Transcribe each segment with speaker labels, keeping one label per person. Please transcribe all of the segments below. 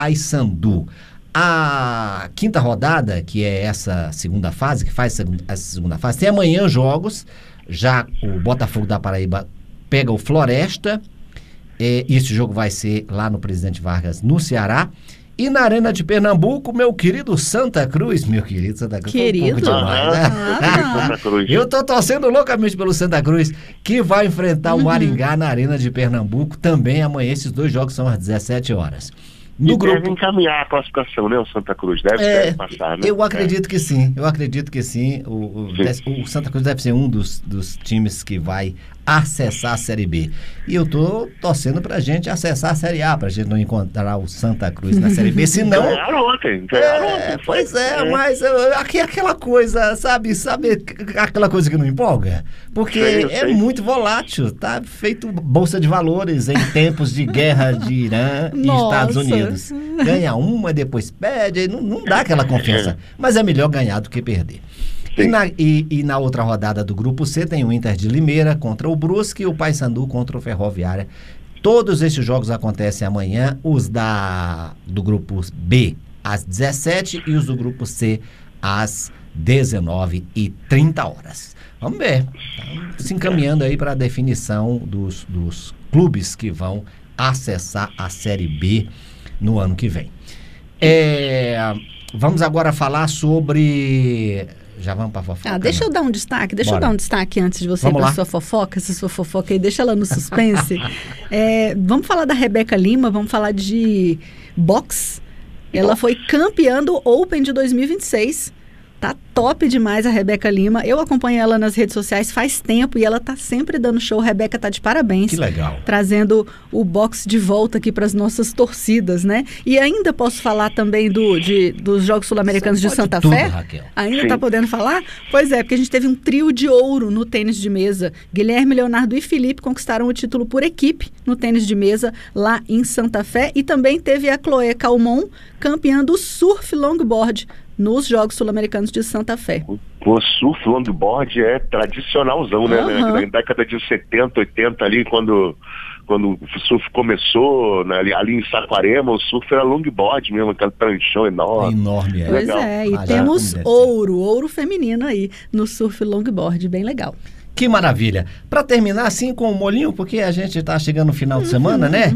Speaker 1: Paysandu. A quinta rodada, que é essa segunda fase, que faz essa segunda fase, tem amanhã jogos. Já o Botafogo da Paraíba pega o Floresta. Esse jogo vai ser lá no Presidente Vargas, no Ceará. E na Arena de Pernambuco, meu querido Santa Cruz,
Speaker 2: Querido?
Speaker 1: Demais, né?
Speaker 3: Santa Cruz.
Speaker 1: Eu tô torcendo loucamente pelo Santa Cruz, que vai enfrentar o Maringá na Arena de Pernambuco também amanhã. Esses dois jogos são às 17 horas. No grupo...
Speaker 3: deve encaminhar a classificação, né? O Santa Cruz deve passar, né?
Speaker 1: Eu acredito que sim. O Santa Cruz deve ser um dos times que vai acessar a Série B. E eu tô torcendo pra gente acessar a Série A, pra gente não encontrar o Santa Cruz na Série B, senão...
Speaker 3: Ganharam ontem.
Speaker 1: Pois é, mas aquela coisa, sabe aquela coisa que não empolga? Porque é muito volátil, tá feito bolsa de valores em tempos de guerra de Irã e Estados Unidos. Ganha uma, depois perde, não dá aquela confiança. Mas é melhor ganhar do que perder. E na outra rodada do Grupo C tem o Inter de Limeira contra o Brusque e o Paysandu contra o Ferroviária. Todos esses jogos acontecem amanhã, os do Grupo B às 17 e os do Grupo C às 19h30. Vamos ver. Estamos se encaminhando aí para a definição dos clubes que vão acessar a Série B no ano que vem. Vamos agora falar sobre... Já vamos para a fofoca?
Speaker 2: Deixa eu dar um destaque. Deixa eu dar um destaque antes de você ir para a sua fofoca. Essa sua fofoca aí, deixa ela no suspense. Vamos falar da Rebeca Lima, vamos falar de boxe. Ela foi campeã do Open de 2026. Tá top demais a Rebeca Lima. Eu acompanho ela nas redes sociais faz tempo e ela tá sempre dando show. Rebeca tá de parabéns.
Speaker 1: Que legal.
Speaker 2: Trazendo o boxe de volta aqui para as nossas torcidas, né? E ainda posso falar também dos Jogos Sul-Americanos de Santa Fé?
Speaker 1: Raquel.
Speaker 2: Ainda tá podendo falar? Pois é, porque a gente teve um trio de ouro no tênis de mesa. Guilherme, Leonardo e Felipe conquistaram o título por equipe no tênis de mesa lá em Santa Fé. E também teve a Chloé Calmon, campeã do surf longboard nos Jogos Sul-Americanos de Santa Fé.
Speaker 3: O surf longboard é tradicionalzão, né? Na década de 70, 80 ali, quando o surf começou, né, ali em Saquarema, o surf era longboard mesmo, aquele pranchão enorme.
Speaker 1: Enorme,
Speaker 2: Pois e temos ouro feminino aí no surf longboard, bem legal.
Speaker 1: Que maravilha. Para terminar assim com o molinho, porque a gente está chegando no final de semana, né?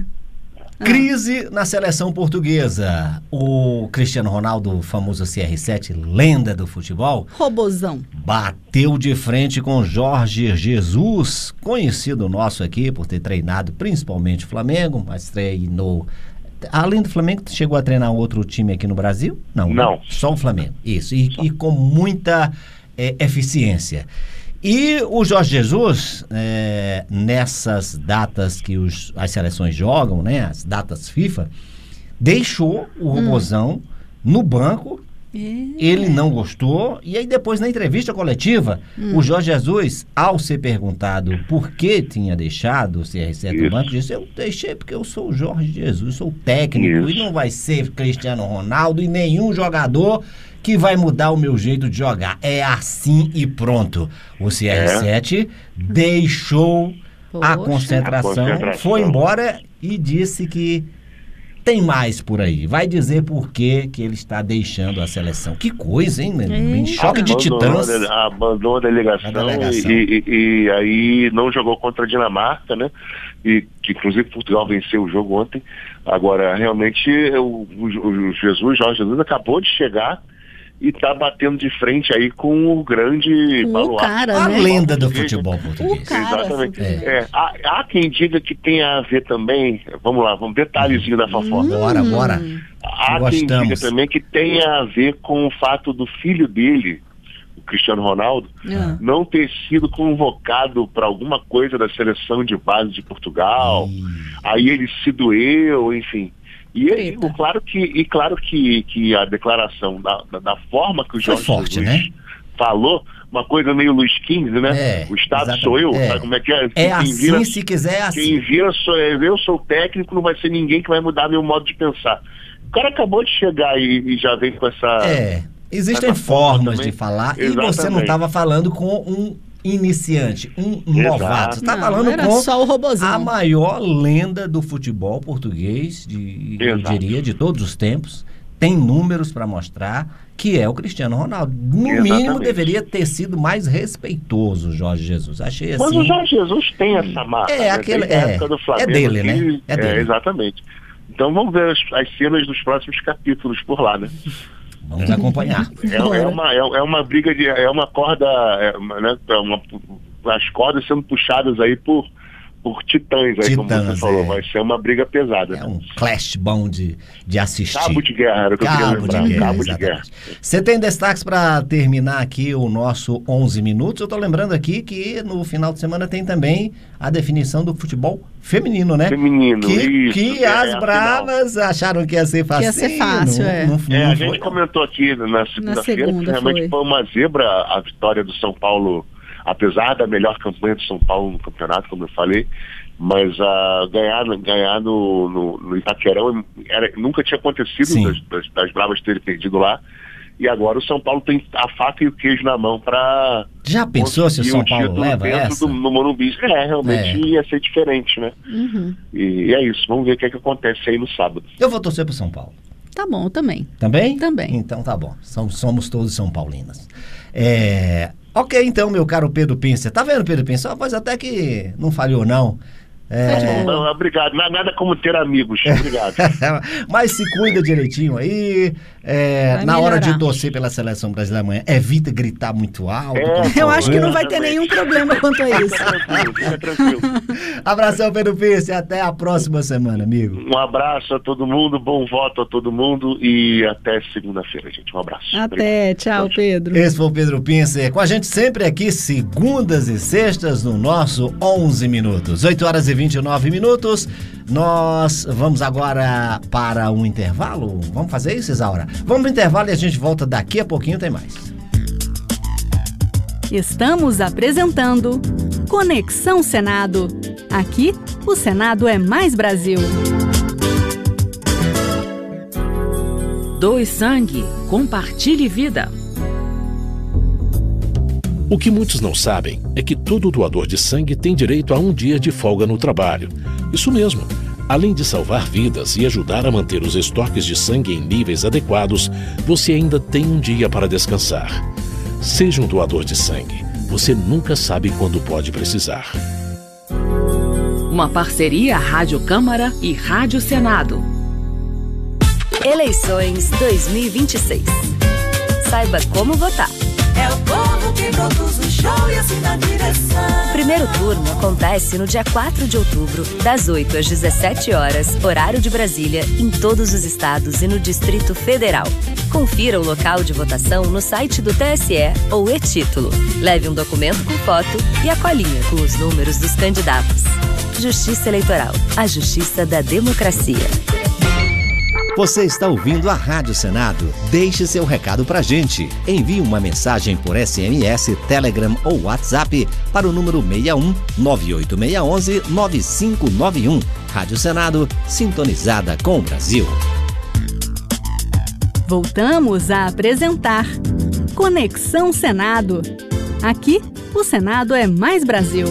Speaker 1: Crise na seleção portuguesa. O Cristiano Ronaldo, o famoso CR7, lenda do futebol,
Speaker 2: robozão,
Speaker 1: bateu de frente com Jorge Jesus, conhecido nosso aqui por ter treinado principalmente o Flamengo, mas treinou... Além do Flamengo, chegou a treinar outro time aqui no Brasil? Não. Só o Flamengo. Isso. E com muita eficiência. E o Jorge Jesus, nessas datas que as seleções jogam, né, as datas FIFA, deixou o robozão no banco. Ele não gostou. E aí depois, na entrevista coletiva, o Jorge Jesus, ao ser perguntado por que tinha deixado o CR7 no banco, disse: eu deixei porque eu sou o Jorge Jesus, sou técnico, e não vai ser Cristiano Ronaldo e nenhum jogador que vai mudar o meu jeito de jogar. É assim e pronto. O CR7 deixou a concentração, foi embora e disse que tem mais por aí. Vai dizer por que ele está deixando a seleção. Que coisa, hein? Em choque de titãs.
Speaker 3: Abandonou a delegação. E aí não jogou contra a Dinamarca, né? E que inclusive Portugal venceu o jogo ontem. Agora, realmente, o Jorge Jesus acabou de chegar e está batendo de frente aí com o grande
Speaker 2: baluarte.
Speaker 1: A lenda do futebol português.
Speaker 3: Exatamente. Há quem diga que tem a ver também, vamos lá, detalhezinho da fofoca.
Speaker 1: Bora.
Speaker 3: Há quem diga também que tem a ver com o fato do filho dele, o Cristiano Ronaldo, não ter sido convocado para alguma coisa da seleção de base de Portugal. Aí ele se doeu, enfim. E aí, claro que a declaração da forma que o Jorge Jesus falou, uma coisa meio Luiz XV, né? O Estado sou eu, sabe como é que é?
Speaker 1: Assim, se quiser, assim.
Speaker 3: Quem vira sou eu sou técnico, não vai ser ninguém que vai mudar meu modo de pensar. O cara acabou de chegar e já vem com essa...
Speaker 1: Existem formas de falar. Exatamente. E você não estava falando com um iniciante, um novato. Está falando com
Speaker 2: só o robozinho.
Speaker 1: A maior lenda do futebol português, eu diria, de todos os tempos. Tem números para mostrar, que é o Cristiano Ronaldo. No mínimo, deveria ter sido mais respeitoso o Jorge Jesus. Achei assim...
Speaker 3: Mas o Jorge Jesus tem essa marca.
Speaker 1: Época do Flamengo, dele, né? É dele.
Speaker 3: Exatamente. Então vamos ver as cenas dos próximos capítulos por lá, né?
Speaker 1: Vamos acompanhar.
Speaker 3: É uma briga de... É uma corda... as cordas sendo puxadas aí por titãs, aí, como você falou. Vai ser uma briga pesada.
Speaker 1: É um clash bom de assistir.
Speaker 3: Cabo de guerra, era o que eu queria lembrar. Cabo de guerra.
Speaker 1: Você tem destaques para terminar aqui o nosso 11 minutos? Eu estou lembrando aqui que no final de semana tem também a definição do futebol feminino, né?
Speaker 3: Feminino,
Speaker 1: que as bravas acharam que ia ser fácil.
Speaker 2: Ia ser fácil,
Speaker 3: a gente comentou aqui na segunda-feira que realmente foi uma zebra a vitória do São Paulo, apesar da melhor campanha do São Paulo no campeonato, como eu falei, mas ganhar no Itaquerão nunca tinha acontecido das bravas terem perdido lá, e agora o São Paulo tem a faca e o queijo na mão para...
Speaker 1: Já pensou se o São Paulo leva essa?
Speaker 3: No Morumbi, realmente ia ser diferente, né?
Speaker 2: Uhum.
Speaker 3: E é isso, vamos ver o que acontece aí no sábado.
Speaker 1: Eu vou torcer pro São Paulo.
Speaker 2: Tá bom, também.
Speaker 1: Também?
Speaker 2: Também.
Speaker 1: Então tá bom, somos todos São Paulinas. Ok, então, meu caro Pedro Pincer. Tá vendo, Pedro Pincer? Pois até que não falhou, não.
Speaker 3: Obrigado. Nada como ter amigos. Obrigado.
Speaker 1: Mas se cuida direitinho aí. Na hora de torcer pela seleção brasileira amanhã, evita gritar muito alto.
Speaker 2: Eu acho que não vai ter nenhum problema quanto a isso.
Speaker 3: Fica tranquilo.
Speaker 1: Abração, Pedro Pincer. Até a próxima semana, amigo.
Speaker 3: Um abraço a todo mundo, bom voto a todo mundo e até segunda-feira, gente. Um abraço.
Speaker 2: Até. Tchau, Pedro.
Speaker 1: Esse foi o Pedro Pincer. Com a gente sempre aqui, segundas e sextas, no nosso 11 Minutos. 8h29. Nós vamos agora para um intervalo. Vamos fazer isso, Isaura? Vamos pro intervalo e a gente volta daqui a pouquinho, tem mais.
Speaker 2: Estamos apresentando Conexão Senado. Aqui, o Senado é mais Brasil.
Speaker 4: Doe sangue, compartilhe vida.
Speaker 5: O que muitos não sabem é que todo doador de sangue tem direito a um dia de folga no trabalho. Isso mesmo. Além de salvar vidas e ajudar a manter os estoques de sangue em níveis adequados, você ainda tem um dia para descansar. Seja um doador de sangue. Você nunca sabe quando pode precisar.
Speaker 4: Uma parceria Rádio Câmara e Rádio Senado.
Speaker 6: Eleições 2026. Saiba como votar.
Speaker 7: É o povo que produz o show e assim dá direção.
Speaker 6: O primeiro turno acontece no dia 4 de outubro, das 8 às 17 horas, horário de Brasília, em todos os estados e no Distrito Federal. Confira o local de votação no site do TSE ou e-título. Leve um documento com foto e a colinha com os números dos candidatos. Justiça Eleitoral, a justiça da democracia.
Speaker 1: Você está ouvindo a Rádio Senado? Deixe seu recado pra gente. Envie uma mensagem por SMS, Telegram ou WhatsApp para o número 61 98611 9591. Rádio Senado, sintonizada com o Brasil.
Speaker 2: Voltamos a apresentar Conexão Senado. Aqui, o Senado é mais Brasil.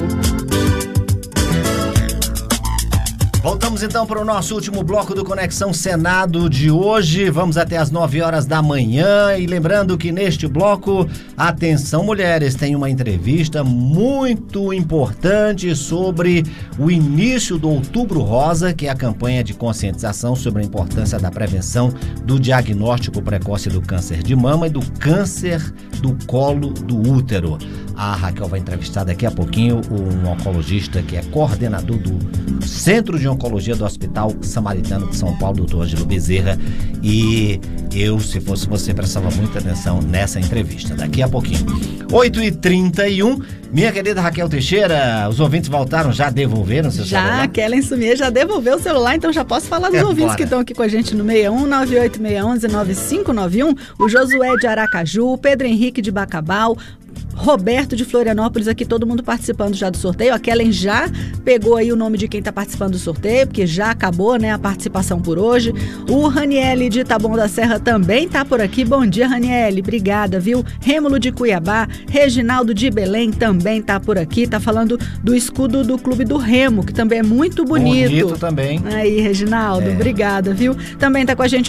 Speaker 1: Voltamos então para o nosso último bloco do Conexão Senado de hoje. Vamos até às 9 horas da manhã. E lembrando que neste bloco, atenção mulheres, tem uma entrevista muito importante sobre o início do Outubro Rosa, que é a campanha de conscientização sobre a importância da prevenção do diagnóstico precoce do câncer de mama e do câncer do colo do útero. A Raquel vai entrevistar daqui a pouquinho um oncologista que é coordenador do Centro de Oncologia do Hospital Samaritano de São Paulo, doutor Ângelo Bezerra. E eu, se fosse você, prestava muita atenção nessa entrevista. Daqui a pouquinho. 8h31. Minha querida Raquel Teixeira, os ouvintes voltaram, já devolveram seu celular?
Speaker 2: Já, Kellen Sumier já devolveu o celular, então já posso falar dos ouvintes que estão aqui com a gente no 61 98611 9591. O Josué de Aracaju, o Pedro Henrique de Bacabal, Roberto de Florianópolis, aqui todo mundo participando já do sorteio. A Kellen já pegou aí o nome de quem está participando do sorteio, porque já acabou, né, a participação por hoje. O Raniele de Taboão da Serra também está por aqui. Bom dia, Raniele, obrigada, viu? Rêmulo de Cuiabá, Reginaldo de Belém também está por aqui, está falando do escudo do Clube do Remo, que também é muito bonito.
Speaker 1: Bonito também.
Speaker 2: Aí, Reginaldo, obrigada, viu? Também está com a gente